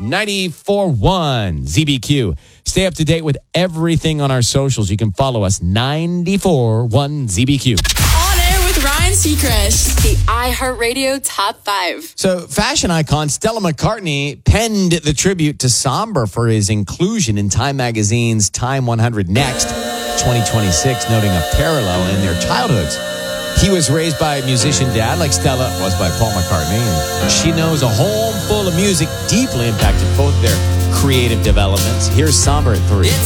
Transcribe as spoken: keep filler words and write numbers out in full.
ninety-four point one Z B Q. Stay up to date with everything on our socials. You can follow us, ninety-four point one Z B Q. On air with Ryan Seacrest, the iHeartRadio Top five. So, fashion icon Stella McCartney penned the tribute to Somber for his inclusion in Time Magazine's Time one hundred Next twenty twenty-six, noting a parallel in their childhoods. He was raised by a musician dad like Stella was by Paul McCartney. And she knows a home full of music deeply impacted both their creative developments. Here's Somber at three.